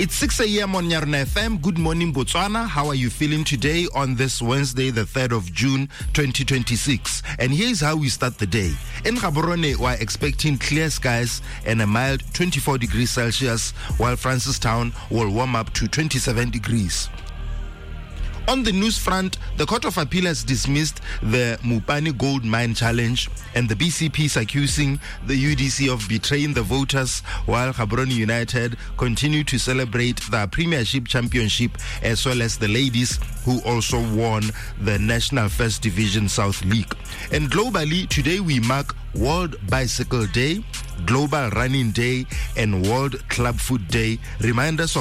It's 6 a.m. on Nyarna FM. Good morning, Botswana. How are you feeling today on this Wednesday, the 3rd of June, 2026? And here's how we start the day. In Gaborone, we're expecting clear skies and a mild 24 degrees Celsius, while Francistown will warm up to 27 degrees. On the news front, the Court of Appeal has dismissed the Mupani Gold Mine Challenge, and the BCP is accusing the UDC of betraying the voters, while Gaborone United continue to celebrate the Premiership Championship, as well as the ladies who also won the National First Division South League. And globally, today we mark World Bicycle Day, Global Running Day, and World Club Food Day. Reminders